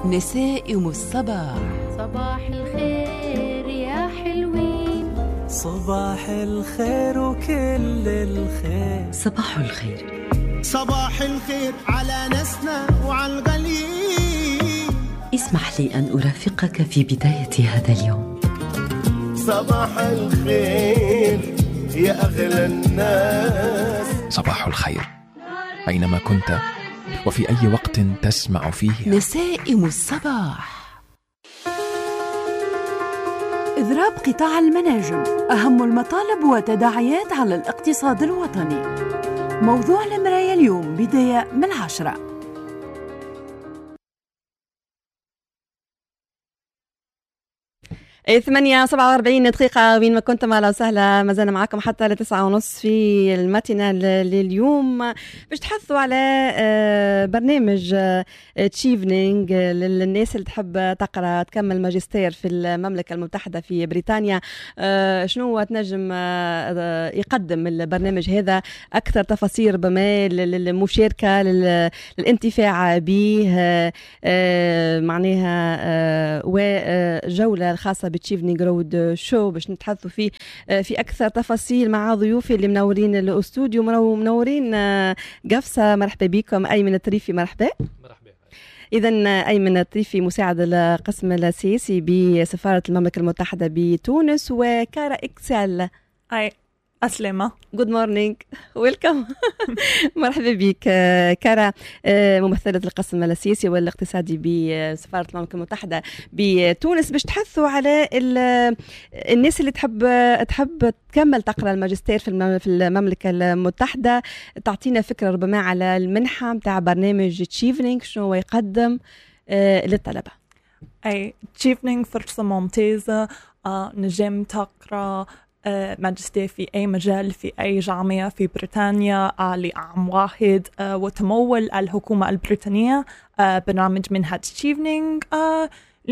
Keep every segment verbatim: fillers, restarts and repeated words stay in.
نسائم الصباح. صباح الخير يا حلوين، صباح الخير وكل الخير. صباح الخير، صباح الخير على ناسنا وعلى الغاليين. اسمح لي أن أرافقك في بداية هذا اليوم. صباح الخير يا أغلى الناس. صباح الخير أينما كنت وفي أي وقت تسمع فيه نسائم الصباح. إضراب قطاع المناجم أهم المطالب وتداعيات على الاقتصاد الوطني، موضوع المراية اليوم بداية من عشرة. ثمانية سبعة وأربعين دقيقة وين ما كنتم، أهلا وسهلا، ما زلنا معكم حتى لتسعة ونص في الماتينال لليوم باش تحثوا على برنامج تشيفنينج للناس اللي تحب تقرأ تكمل ماجستير في المملكة المتحدة في بريطانيا. شنو تنجم يقدم البرنامج هذا؟ أكثر تفاصيل ربما للمشاركة للانتفاع به معناها، وجولة الخاصة بتشيفنينج رود شو باش نتحدثوا فيه في أكثر تفاصيل مع ضيوفي اللي منورين الاستوديو. منورين قفصة، مرحبا بكم. أيمن الطريفي مرحبا. مرحبا. إذن أيمن الطريفي مساعد القسم السياسي بسفارة المملكة المتحدة بتونس، وكارا إكسل. أي أسلمة. Good morning. Welcome. مرحبا بك كارا، ممثلة القسم السياسي والاقتصادي بسفارة المملكة المتحدة بتونس، باش تحثوا على الناس اللي تحب تحب تكمل تقرأ الماجستير في المملكة المتحدة. تعطينا فكرة ربما على المنحة متاع برنامج تشيفنينج، شنو هو يقدم للطلبة؟ أي تشيفنينج فرصة ممتازة، آه نجم تقرأ ماجستير في أي مجال في أي جامعة في بريطانيا آه لعام واحد، آه وتمول الحكومة البريطانية آه برنامج منحة تشيفنينج آه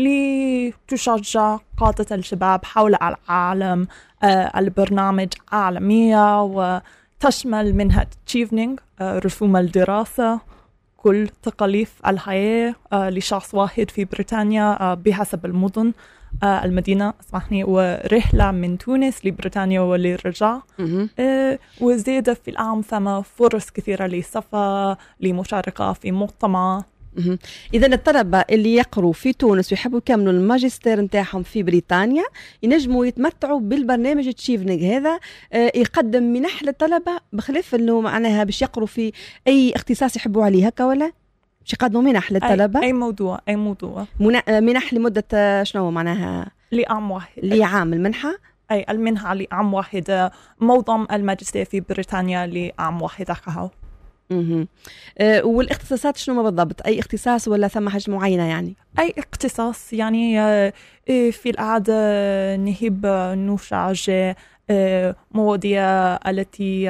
لتشجع قادة الشباب حول العالم. آه البرنامج عالمية وتشمل منحة تشيفنينج آه رسوم الدراسة، كل تكاليف الحياة آه لشخص واحد في بريطانيا آه بحسب المدن آه المدينة اسمحني، ورحلة من تونس لبريطانيا وللرجاء. آه وزيادة في العام ثم فرص كثيرة للسفر، لمشاركة في مؤتمر. إذا الطلبة اللي يقروا في تونس ويحبوا يكملوا الماجستير نتاعهم في بريطانيا ينجموا يتمتعوا بالبرنامج تشيفنينج هذا. آه يقدم منح للطلبة بخلاف انه معناها باش يقروا في اي اختصاص يحبوا عليه، هكا ولا باش يقدموا منح للطلبة؟ أي, أي موضوع أي موضوع منح لمدة شنو معناها؟ لعام واحد. لعام المنحة؟ أي المنحة لعام واحد، معظم الماجستير في بريطانيا لعام واحد أخذوا. اها. أه والاختصاصات شنو بالضبط؟ أي اختصاص ولا ثم حاجة معينة يعني؟ أي اختصاص يعني في العادة نحب نشجع مواضيع التي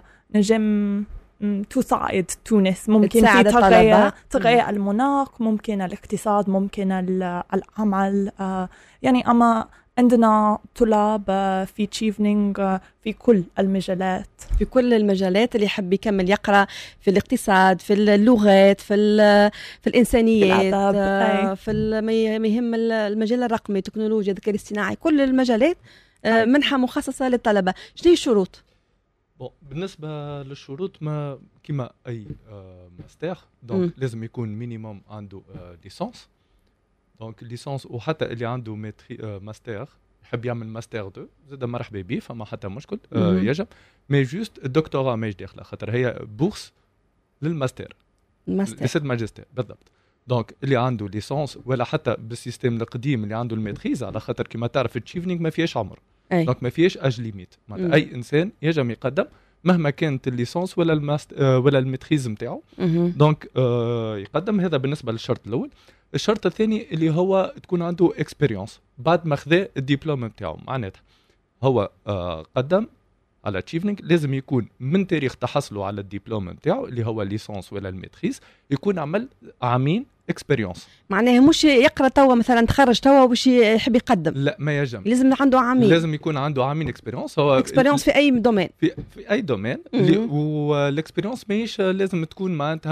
نجم تساعد تونس، ممكن في تغيير تغيير المناخ، ممكن الاقتصاد، ممكن العمل. آه يعني أما عندنا طلاب في تشيفنينج في كل المجالات في كل المجالات اللي يحب يكمل يقرأ في الاقتصاد، في اللغات، في في الإنسانيات، آه في المهم المجال الرقمي، تكنولوجيا، الذكاء الاصطناعي، كل المجالات. آه منحة مخصصة للطلبة. شنو هي الشروط؟ بالنسبة للشروط ما كما أي آه ماستر، دونك لازم يكون مينيموم عنده آه ليسانس، دونك ليسانس، وحتى اللي عنده ماتري آه ماستر يحب يعمل ماستر دو زاد مرحبا بيه، فما حتى مشكل آه يجب، مي جوست الدكتوراه ماهيش داخلة، خاطر هي بورس للماستر لسد ماجستير بالضبط. دونك اللي عنده ليسانس ولا حتى بالسيستم القديم اللي عنده الماتريز، على خاطر كما تعرف التشيفنينج ما فيهاش عمر، دونك ما فيهاش اج ليميت، معناتها اي انسان يجم يقدم مهما كانت الليسانس ولا الماست آه ولا الماتريز نتاعو، دونك آه يقدم. هذا بالنسبه للشرط الاول. الشرط الثاني اللي هو تكون عنده اكسبيرينس بعد ما خذا الدبلوم نتاعو، معناتها هو آه قدم على تشيفنينج لازم يكون من تاريخ تحصله على الدبلوم نتاعو اللي هو الليسانس ولا الماتريز يكون عمل عامين اكسبيرينس. معناها مش يقرا توا مثلا تخرج توا باش يحب يقدم، لا ما يجم، لازم عنده عامين، لازم يكون عنده عامين اكسبيرينس. هو اكسبيرينس في اي دومين، في, في اي دومين، والاكسبيرينس ماهيش لازم تكون معناتها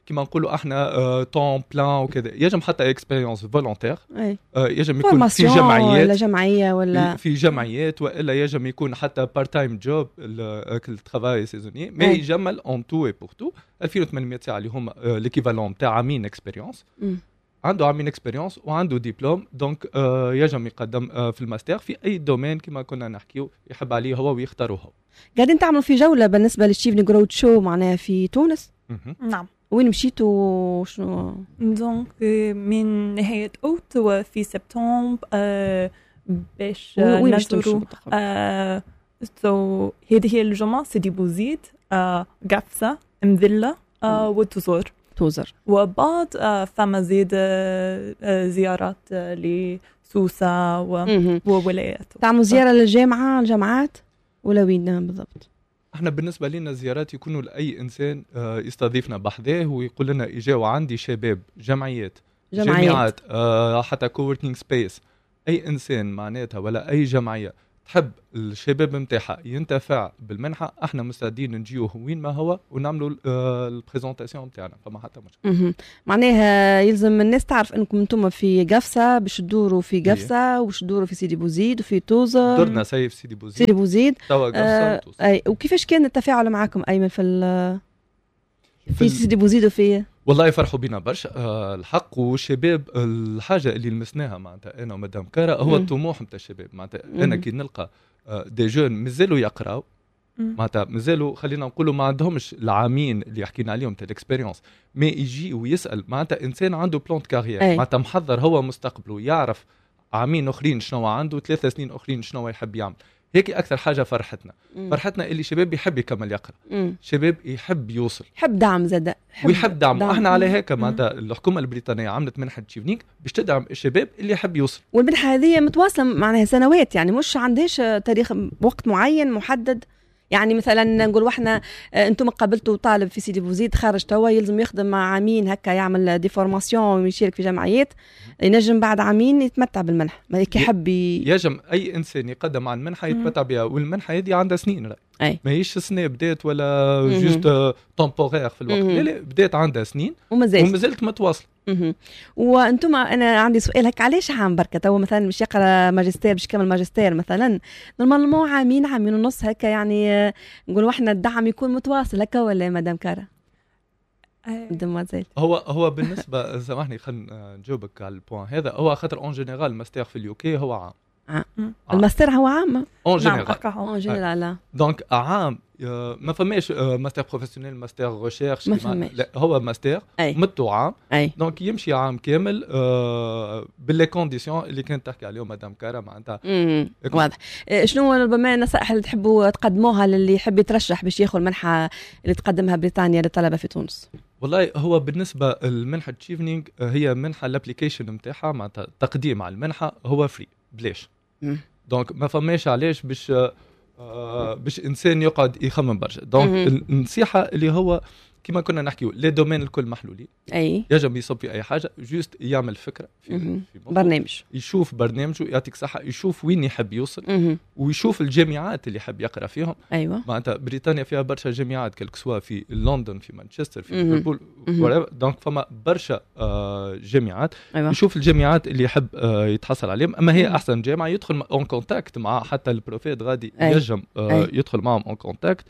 كما نقولوا احنا طون بلان وكذا. يجب حتى اكسبيريونس فولونتير، يجب يكون في جمعيات ولا جمعيه ولا في جمعيات، والا يجب يكون حتى بار تايم جوب الترافاي سيزوني. مي يجمل اون تو اي بور تو ألفين وثمانمائة ساعه اللي هما ليكيفالون تاع عامين اكسبيريونس. عنده عامين اكسبيريونس وعنده ديبلوم، دونك آه يجب يقدم آه في الماستر في اي دومين كما كنا نحكيو يحب عليه هو ويختاره هو. قاعدين تعملوا في جوله بالنسبه للشيفنينغ رود شو معناها في تونس؟ نعم. وين مشيتوا شنو؟ دونك من نهايه اوت وفي سبتمبر آه باش نزوروا آه سو هذه هي الجمعه سيدي بوزيد آه قفصه مذله آه وتزور توزر، وبعد آه فما زيد آه آه زيارات آه لسوسة وولايات. تعملوا زيارة للجامعة الجامعات ولا وين بالضبط؟ احنا بالنسبة لنا زيارات يكونوا لأي إنسان آه يستضيفنا بحذاه ويقول لنا إجاوا عندي شباب جمعيات جمعيات, جامعات آه حتى كووركينج سبيس، أي إنسان معناتها ولا أي جمعية تحب الشباب متاعها ينتفع بالمنحة، احنا مستعدين نجيوه وين ما هو ونعملوا البريزونطاسيون نتاعنا، فما حتى مشكل. معناها يلزم الناس تعرف انكم انتم في قفصة باش تدوروا في قفصة وش تدوروا في سيدي بوزيد وفي توزر. درنا سيف في سيدي بوزيد سيدي بوزيد توا قفصة آه وتوزر. اي وكيفاش كان التفاعل معكم ايمن في في, في سيدي بوزيد وفي؟ والله يفرحوا بينا برشا آه الحق. والشباب الحاجه اللي لمسناها معناتها انا ومدام كارا هو الطموح نتاع الشباب. معناتها انا كي نلقى آه دي جون مازالوا يقراو معناتها مازالوا خلينا نقولوا ما عندهمش العامين اللي حكينا عليهم تاع الاكسبيريونس، ما يجي ويسال معناتها انسان عنده بلان كارير معناتها محضر هو مستقبله، يعرف عامين اخرين شنو عنده، ثلاثة سنين اخرين شنو يحب يعمل. هيك اكثر حاجه فرحتنا. مم. فرحتنا اللي شباب يحب يكمل يقرا، مم. شباب يحب يوصل، يحب دعم زاد ويحب دعم, دعم. احنا على هيك معناتها الحكومه البريطانيه عملت منحه تشيفنينغ باش تدعم الشباب اللي يحب يوصل. والمنحه هذه متواصله معناها سنوات، يعني مش عندهاش تاريخ وقت معين محدد. يعني مثلا نقول واحنا انتم قابلتوا طالب في سيدي بوزيد خارج توا يلزم يخدم مع عامين هكا يعمل دي فورماسيون ويشارك في جمعيات، ينجم بعد عامين يتمتع بالمنحه. ما هيك يحب يجم اي انسان يقدم على المنحه يتمتع بها، والمنحه هذه عندها سنين رأي. ما هيش سنه بدات ولا جوست تومبورير في الوقت، لا لا بدات عندها سنين ومازالت ومازالت متواصله. وانتم انا عندي سؤال هك، علاش عام بركه توا مثلا باش يقرا ماجستير باش يكمل ماجستير مثلا نورمالمون عامين عامين ونص هكا، يعني نقولوا احنا الدعم يكون متواصل هكا ولا مدام كارا؟ دموازيل هو هو بالنسبه سامحني خلينا نجاوبك على البوان هذا. هو خاطر اون جينيرال الماستر في اليوكي هو عام. آه. الماستر هو عام اون جينيرال اون جينيرال دونك عام ما فماش ماستر بروفيسيونيل ماستر ريشيرش، لا هو ماستر مدته عام. دونك يمشي عام كامل آه باللي كونديسيون اللي كانت تحكي عليهم مدام كارا معناتها واضح. شنو ربما النصائح اللي تحبوا تقدموها للي يحب يترشح باش ياخذ المنحه اللي تقدمها بريطانيا للطلبه في تونس؟ والله هو بالنسبه للمنحه تشيفنينغ هي منحه الابليكيشن نتاعها معناتها تقديم على المنحه هو فري بلاش. دونك ما فماش علاش باش آه باش انسان يقعد يخمم برشا. دونك النصيحه اللي هو كما كنا نحكيو لي دومين الكل محلولين، اي يجب يصب في اي حاجه، جوست يعمل فكره في, في برنامج، يشوف برنامجه يعطيك صحه، يشوف وين يحب يوصل مم. ويشوف الجامعات اللي يحب يقرا فيهم. ايوه معناتها بريطانيا فيها برشا جامعات كلك سوا في لندن في مانشستر في ليفربول، دونك فما برشا آه جامعات. أيوة. يشوف الجامعات اللي يحب آه يتحصل عليهم، اما هي مم. احسن جامعه يدخل اون كونتاكت مع حتى البروفيد غادي أي. ينجم آه أي. يدخل معهم اون كونتاكت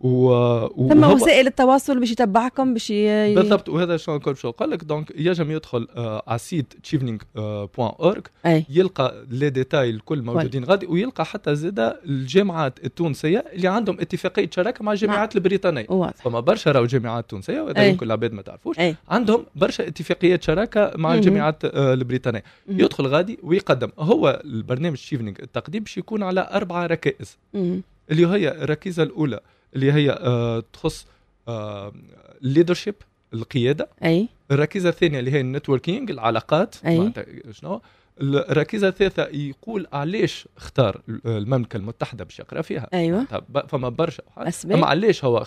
و ثم وسائل التواصل باش يتبعكم باش ي... بالضبط. وهذا شنو نقول شو قال لك. دونك يجم يدخل آه على سيت تشيفنينغ بوان اورغ يلقى لي ديتاي الكل موجودين غادي، ويلقى حتى زاده الجامعات التونسيه اللي عندهم اتفاقيه شراكه مع الجامعات البريطانيه. فما برشا راهو جامعات تونسيه وهذا يمكن العباد ما تعرفوش أي. عندهم برشا اتفاقيات شراكه مع مم. الجامعات آه البريطانيه. مم. يدخل غادي ويقدم. هو البرنامج تشيفنينغ التقديم باش يكون على اربعه ركائز مم. اللي هي الركيزه الاولى اللي هي آه تخص الليدرشيب آه القياده. اي الركيزه الثانيه اللي هي النتوركينج العلاقات. معناتها شنو الركيزه الثالثه يقول علاش اختار المملكه المتحده باش يقرا فيها. ايوه فما برشا اما علاش هو اختار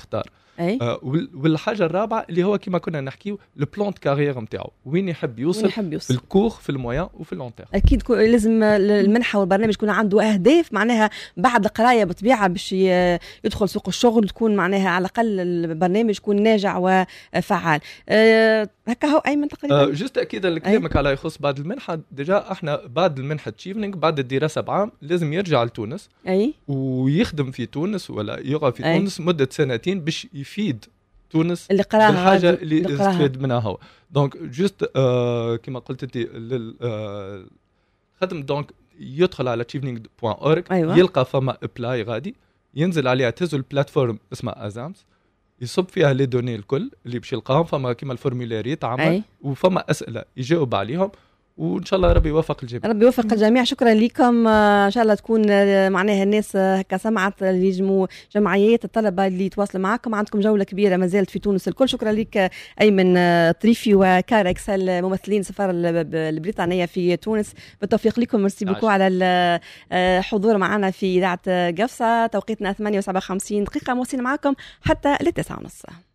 آه والحاجه الرابعه اللي هو كما كنا نحكيو البلان كارير نتاعو وين يحب يوصل, يحب يوصل. في الكور في المويان وفي اللونتير. اكيد لازم المنحه والبرنامج يكون عنده اهداف معناها بعد القرايه بطبيعه باش يدخل سوق الشغل، تكون معناها على الاقل البرنامج يكون ناجع وفعال. أه هكا هو ايمن تقريبا. أه جست اكيدا لكلامك على يخص بعد المنحه، ديجا احنا بعد المنحه تشيفنينغ بعد الدراسه بعام لازم يرجع لتونس اي ويخدم في تونس ولا يقع في أي. تونس مده سنتين باش يفيد تونس اللي قراها بالحاجه اللي استفاد منها هو. دونك جست آه كما قلت انت آه خدم دونك يدخل على تشيفنينغ دوت أورغ أيوة. يلقى فما ابلاي غادي ينزل عليها تهزو البلاتفورم اسمها ازامس يصب فيها لي دوني الكل اللي باش يلقاهم، فما كيما الفورمولير يتعمل وفما اسئله يجاوب عليهم وان شاء الله ربي يوفق الجميع. ربي يوفق الجميع. شكرا لكم. ان شاء الله تكون معناها الناس هكا سمعت اللي يجموا جمعيات الطلبه اللي يتواصلوا معكم. عندكم جوله كبيره ما زالت في تونس الكل. شكرا لك ايمن طريفي وكاركس الممثلين السفاره البريطانيه في تونس. بالتوفيق لكم. ميرسي بوكو على الحضور معنا في اذاعه قفصه. توقيتنا ثمانية وسبعة وخمسين دقيقه موصلين معكم حتى للتسعة ونص.